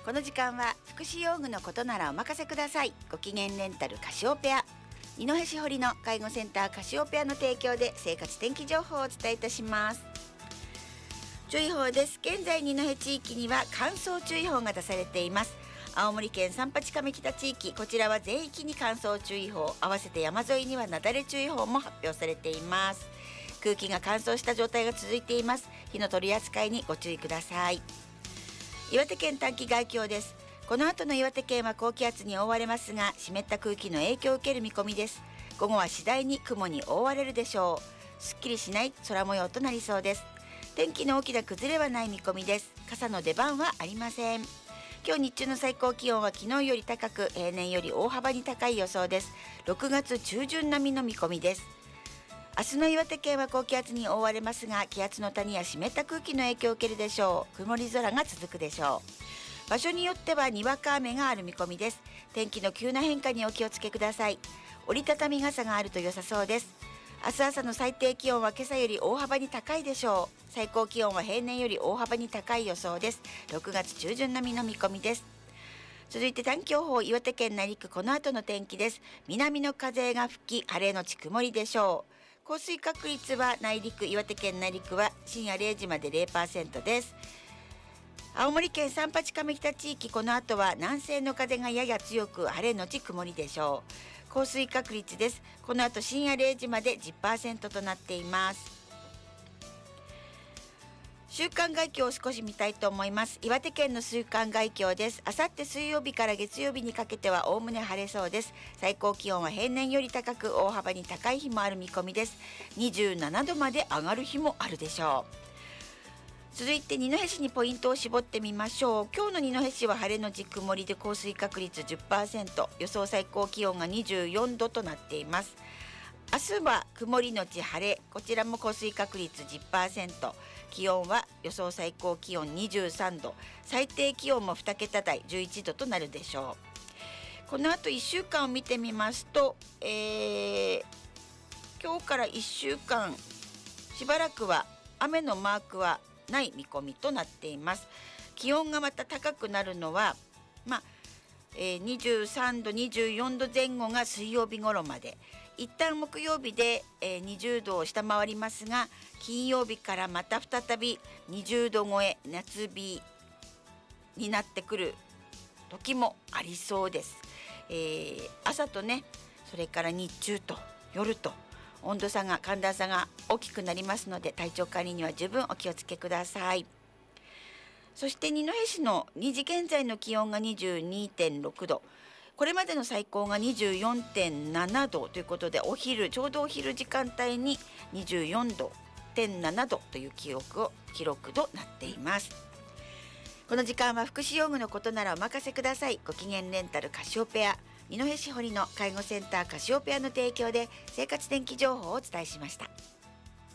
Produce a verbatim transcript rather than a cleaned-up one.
この時間は福祉用具のことならお任せください。ご機嫌レンタルカシオペア、二戸市堀の介護センターカシオペアの提供で生活天気情報をお伝えいたします。注意報です。現在二戸地域には乾燥注意報が出されています。青森県三八上北地域、こちらは全域に乾燥注意報、合わせて山沿いには雪崩注意報も発表されています。空気が乾燥した状態が続いています。火の取り扱いにご注意ください。岩手県短期外況です。この後の岩手県は高気圧に覆われますが、湿った空気の影響を受ける見込みです。午後は次第に雲に覆われるでしょう。すっきりしない空模様となりそうです。天気の大きな崩れはない見込みです。傘の出番はありません。今日日中の最高気温は昨日より高く、平年より大幅に高い予想です。ろくがつ中旬並みの見込みです。明日の岩手県は高気圧に覆われますが、気圧の谷や湿った空気の影響を受けるでしょう。曇り空が続くでしょう。場所によってはにわか雨がある見込みです。天気の急な変化にお気をつけください。折りたたみ傘があると良さそうです。明日朝の最低気温は今朝より大幅に高いでしょう。最高気温は平年より大幅に高い予想です。ろくがつ中旬並みの見込みです。続いて短期予報、岩手県内陸、この後の天気です。南の風が吹き、晴れのち曇りでしょう。降水確率は内陸、岩手県内陸は深夜れいじまで ゼロパーセント です。青森県三八上北地域、この後は南西の風がやや強く、晴れのち曇りでしょう。降水確率です。この後深夜れいじまで じゅっパーセント となっています。週間概況を少し見たいと思います。岩手県の週間概況です。あさって水曜日から月曜日にかけてはおおむね晴れそうです。最高気温は平年より高く、大幅に高い日もある見込みです。にじゅうななどまで上がる日もあるでしょう。続いて二戸市にポイントを絞ってみましょう。今日の二戸市は晴れのち曇りで降水確率 じゅっパーセント、予想最高気温がにじゅうよんどとなっています。明日は曇りのち晴れ、こちらも降水確率 じゅっパーセント、気温は予想最高気温にじゅうさんど、最低気温もに桁台じゅういちどとなるでしょう。この後いっしゅうかんを見てみますと、えー、今日からいっしゅうかんしばらくは雨のマークはない見込みとなっています。気温がまた高くなるのは、まあえー、にじゅうさんどにじゅうよんどぜん後が水曜日頃まで、一旦木曜日で、えー、にじゅうどを下回りますが、金曜日からまた再びにじゅうど超え、夏日になってくる時もありそうです。えー、朝とね、それから日中と夜と温度差が、寒暖差が大きくなりますので、体調管理には十分お気をつけください。そして二戸市のにじ現在の気温が にじゅうにてんろくど、これまでの最高が にじゅうよんてんななどということで、お昼ちょうどお昼時間帯ににじゅうよんどてんななどという記録を記録となっています。この時間は福祉用具のことならお任せください。ご機嫌レンタルカシオペア、二戸市堀の介護センターカシオペアの提供で生活天気情報をお伝えしました。